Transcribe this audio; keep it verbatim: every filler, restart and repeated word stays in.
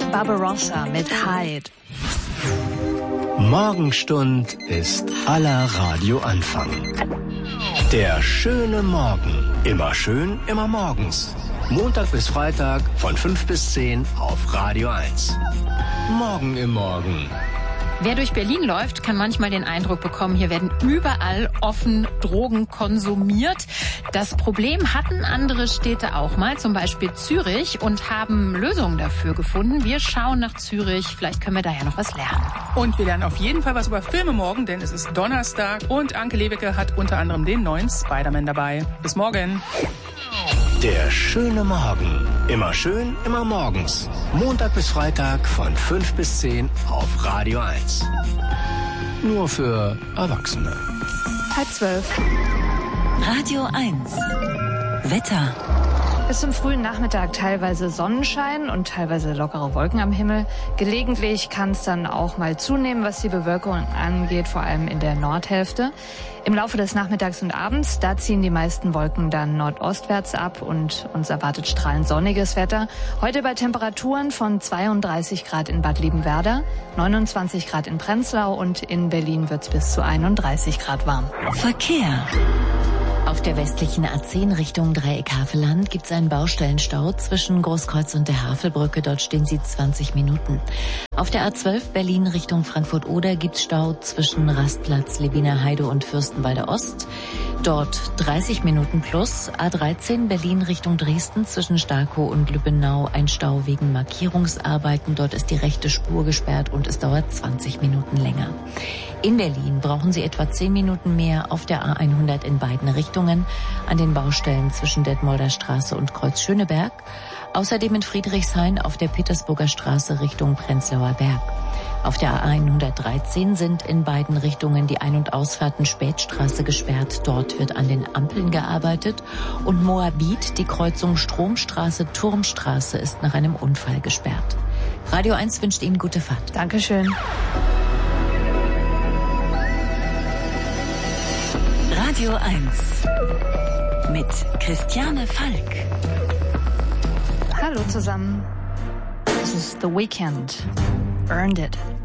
Barbarossa mit Hyde. Morgenstund ist aller Radioanfang. Der schöne Morgen. Immer schön, immer morgens. Montag bis Freitag von fünf bis zehn auf Radio eins. Morgen im Morgen. Wer durch Berlin läuft, kann manchmal den Eindruck bekommen, hier werden überall offen Drogen konsumiert. Das Problem hatten andere Städte auch mal, zum Beispiel Zürich, und haben Lösungen dafür gefunden. Wir schauen nach Zürich, vielleicht können wir da ja noch was lernen. Und wir lernen auf jeden Fall was über Filme morgen, denn es ist Donnerstag und Anke Lewicke hat unter anderem den neuen Spider-Man dabei. Bis morgen. Der schöne Morgen. Immer schön, immer morgens. Montag bis Freitag von fünf bis zehn auf Radio eins. Nur für Erwachsene. Halb zwölf. Radio eins. Wetter. Bis zum frühen Nachmittag teilweise Sonnenschein und teilweise lockere Wolken am Himmel. Gelegentlich kann es dann auch mal zunehmen, was die Bewölkung angeht, vor allem in der Nordhälfte. Im Laufe des Nachmittags und Abends, da ziehen die meisten Wolken dann nordostwärts ab und uns erwartet strahlend sonniges Wetter. Heute bei Temperaturen von zweiunddreißig Grad in Bad Liebenwerda, neunundzwanzig Grad in Prenzlau und in Berlin wird's bis zu einunddreißig Grad warm. Verkehr. Auf der westlichen A zehn Richtung Dreieck-Havelland gibt es einen Baustellenstau zwischen Großkreuz und der Havelbrücke. Dort stehen Sie zwanzig Minuten. Auf der A zwölf Berlin Richtung Frankfurt-Oder gibt es Stau zwischen Rastplatz, Lebiner Heide und Fürstenwalde Ost. Dort dreißig Minuten plus. A dreizehn Berlin Richtung Dresden zwischen Starkow und Lübbenau ein Stau wegen Markierungsarbeiten. Dort ist die rechte Spur gesperrt und es dauert zwanzig Minuten länger. In Berlin brauchen Sie etwa zehn Minuten mehr auf der A hundert in beiden Richtungen an den Baustellen zwischen Detmolder Straße und Kreuz Schöneberg. Außerdem in Friedrichshain auf der Petersburger Straße Richtung Prenzlauer Berg. Auf der A hundertdreizehn sind in beiden Richtungen die Ein- und Ausfahrten Spätstraße gesperrt. Dort wird an den Ampeln gearbeitet. Und Moabit, die Kreuzung Stromstraße-Turmstraße, ist nach einem Unfall gesperrt. Radio eins wünscht Ihnen gute Fahrt. Dankeschön. Radio eins mit Christiane Falk. Hallo zusammen. This is The Weeknd. Earned It.